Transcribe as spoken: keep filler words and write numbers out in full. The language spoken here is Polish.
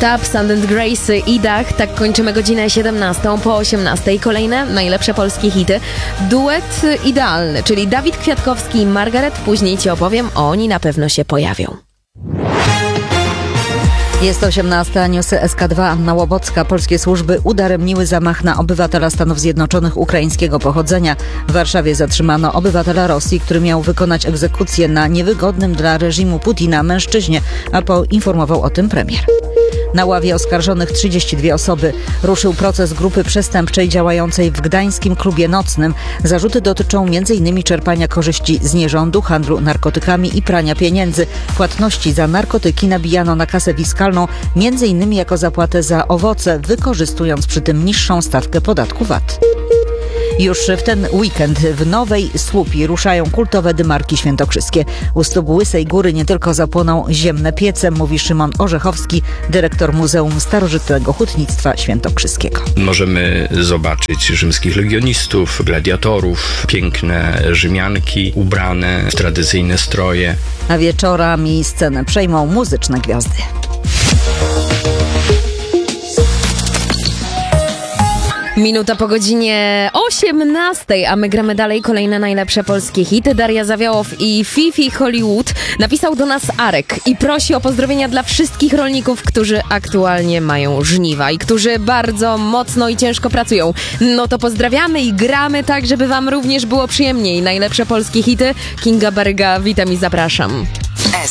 Tap, Sand Grace i Dach. Tak kończymy godzinę siedemnastą. Po osiemnastej kolejne najlepsze polskie hity. Duet idealny, czyli Dawid Kwiatkowski i Margaret. Później ci opowiem, oni na pewno się pojawią. Jest osiemnasta, newsy S K dwa, Anna Łobocka. Polskie służby udaremniły zamach na obywatela Stanów Zjednoczonych ukraińskiego pochodzenia. W Warszawie zatrzymano obywatela Rosji, który miał wykonać egzekucję na niewygodnym dla reżimu Putina mężczyźnie, a poinformował o tym premier. Na ławie oskarżonych trzydzieści dwie osoby. Ruszył proces grupy przestępczej działającej w gdańskim klubie nocnym. Zarzuty dotyczą m in czerpania korzyści z nierządu, handlu narkotykami i prania pieniędzy. Płatności za narkotyki nabijano na kasę fiskalną, m in jako zapłatę za owoce, wykorzystując przy tym niższą stawkę podatku V A T. Już w ten weekend w Nowej Słupii ruszają kultowe dymarki świętokrzyskie. U stóp Łysej Góry nie tylko zapłoną ziemne piece, mówi Szymon Orzechowski, dyrektor Muzeum Starożytnego Hutnictwa Świętokrzyskiego. Możemy zobaczyć rzymskich legionistów, gladiatorów, piękne Rzymianki ubrane w tradycyjne stroje. A wieczorami scenę przejmą muzyczne gwiazdy. Minuta po godzinie osiemnastej, a my gramy dalej kolejne najlepsze polskie hity. Daria Zawiałow i Fifi Hollywood. Napisał do nas Arek i prosi o pozdrowienia dla wszystkich rolników, którzy aktualnie mają żniwa i którzy bardzo mocno i ciężko pracują. No to pozdrawiamy i gramy tak, żeby wam również było przyjemniej. Najlepsze polskie hity. Kinga Baryga, witam i zapraszam.